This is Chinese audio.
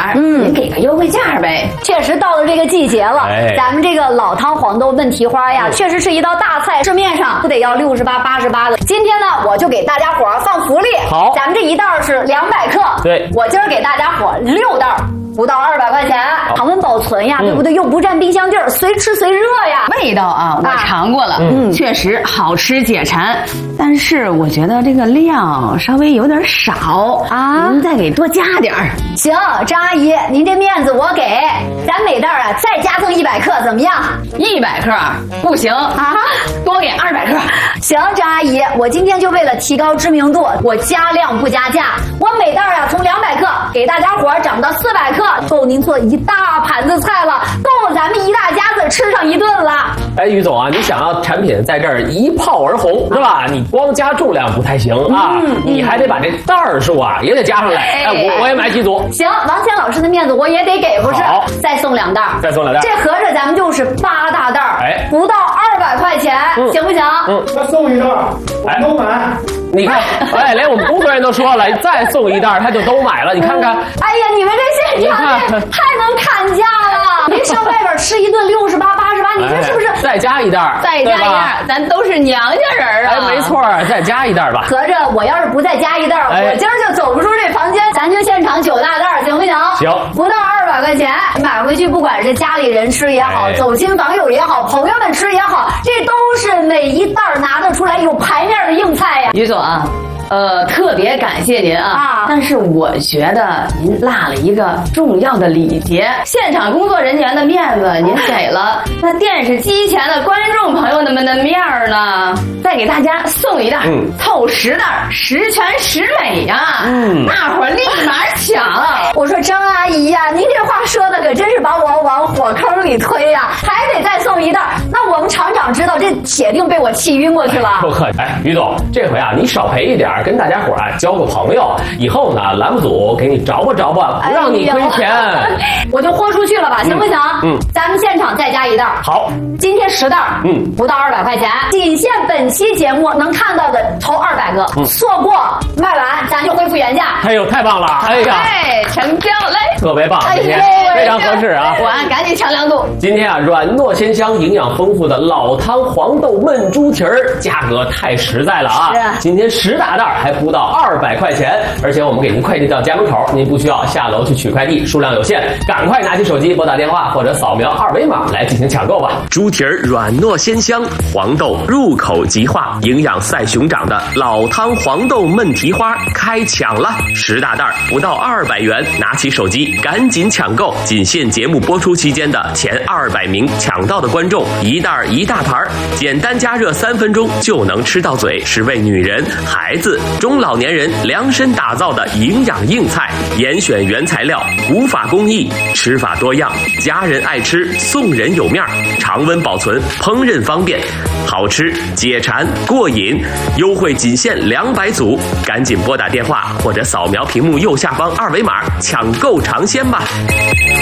您给个优惠价呗。 确实到了这个季节了，咱们这个老汤黄豆焖蹄花呀，确实是一道大菜，市面上都得要68、88的。今天呢，我就给大家伙放福利， 好， 咱们这一袋是200克， 对， 我今儿给大家伙6袋。不到200块钱，常温保存呀，对不对？又不占冰箱地儿，随吃随热呀。 味道啊，我尝过了，确实好吃解馋，但是我觉得这个量稍微有点少啊，您再给多加点儿。 行，张阿姨，您这面子我给，咱每袋啊再加赠100克，怎么样 ？100克不行啊，多给200克。 行，张阿姨，我今天就为了提高知名度，我加量不加价，我每袋啊从200克给大家伙涨到400克。够您做一大盘子菜了，够咱们一大家子吃上一顿了。 哎，于总啊，你想要产品在这儿一炮而红是吧？你光加重量不太行啊，你还得把这袋数啊也得加上来。哎，我也买几组。 行，王谦老师的面子我也得给，不是？再送2袋， 再送2袋， 这合着咱们就是8大袋，哎，不到200块钱，行不行？ 再送1袋，哎，都买。 你看，哎，连我们工作人员都说了，再送1袋，他就都买了。你看看， 哎呀，你们这现场太能砍价了！您上外边吃一顿68、88，你这是不是？ 再加1袋， 再加1袋，咱都是娘家人啊！ 哎，没错，再加1袋吧。 合着我要是不再加1袋，我今儿就走不出这房间，咱就现场9大袋，行不行？ 行， 不到200块钱买回去，不管是家里人吃也好，走亲访友也好，朋友们吃也好，这都是每一袋拿得出来有排面的硬菜呀。 于总啊，特别感谢您啊！但是我觉得您落了一个重要的礼节，现场工作人员的面子您给了，那电视机前的观众朋友们的面儿呢？再给大家送1袋，凑10袋，10全10美呀！大伙儿立马抢！ 我说张阿姨呀，您这话说的可真是把我往火坑里推呀！还得再送1袋，那我们厂长知道，这铁定被我气晕过去了。 不客气，哎，于总，这回啊，你少赔一点，跟大家伙啊交个朋友，以后呢，栏目组给你找吧，不让你亏钱， 我就豁出去了吧，行不行？咱们现场再加1袋。 好， 今天10袋，不到200块钱，仅限本期节目能看到的头200个，错过卖完咱就恢复原价。 哎呦，太棒了！哎呀， 成交嘞， 特别棒，今天非常合适啊！ 我赶紧抢2组。 今天啊，软糯鲜香、营养丰富的老汤黄豆焖猪蹄儿，价格太实在了啊！今天10大袋还不到200块钱，而且我们给您快递到家门口，您不需要下楼去取快递，数量有限，赶快拿起手机拨打电话或者扫描2维码来进行抢购吧。猪蹄儿软糯鲜香，黄豆入口即化，营养赛熊掌的老汤黄豆焖蹄花开抢了，10大袋不到200元，拿起手机赶紧抢购，仅限节目播出期间的前200名抢到的观众，1袋1大盘，简单加热3分钟就能吃到嘴，是为女人、孩子、中老年人量身打造的营养硬菜，严选原材料，古法工艺，吃法多样，家人爱吃，送人有面，常温保存，烹饪方便，好吃解馋过瘾，优惠仅限200组，赶紧拨打电话或者扫描屏幕右下方2维码抢购尝鲜吧。